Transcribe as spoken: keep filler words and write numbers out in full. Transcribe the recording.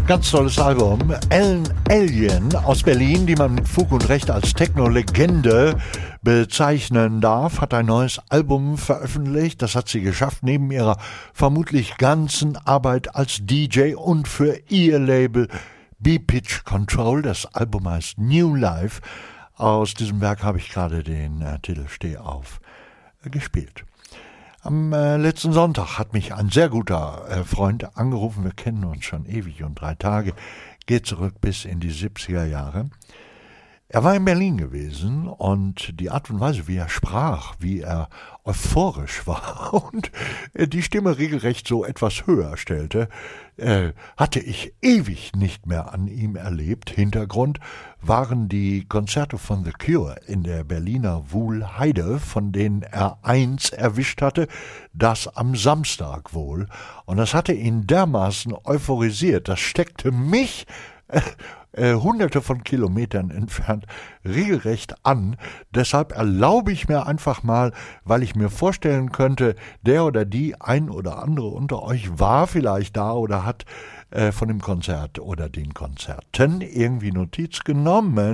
Ganz tolles Album. Ellen Allien aus Berlin, die man mit Fug und Recht als Techno-Legende bezeichnen darf, hat ein neues Album veröffentlicht. Das hat sie geschafft, neben ihrer vermutlich ganzen Arbeit als D J und für ihr Label B-Pitch Control. Das Album heißt New Life. Aus diesem Werk habe ich gerade den äh, Titel Steh auf äh, gespielt. Am äh, letzten Sonntag hat mich ein sehr guter äh, Freund angerufen. Wir kennen uns schon ewig und drei Tage. Geht zurück bis in die siebziger Jahre. Er war in Berlin gewesen und die Art und Weise, wie er sprach, wie er euphorisch war und äh, die Stimme regelrecht so etwas höher stellte, äh, hatte ich ewig nicht mehr an ihm erlebt. Hintergrund waren die Konzerte von The Cure in der Berliner Wuhlheide, von denen er eins erwischt hatte, das am Samstag wohl. Und das hatte ihn dermaßen euphorisiert, das steckte mich äh, Äh, hunderte von Kilometern entfernt regelrecht an. Deshalb erlaube ich mir einfach mal, weil ich mir vorstellen könnte, der oder die ein oder andere unter euch war vielleicht da oder hat äh, von dem Konzert oder den Konzerten irgendwie Notiz genommen.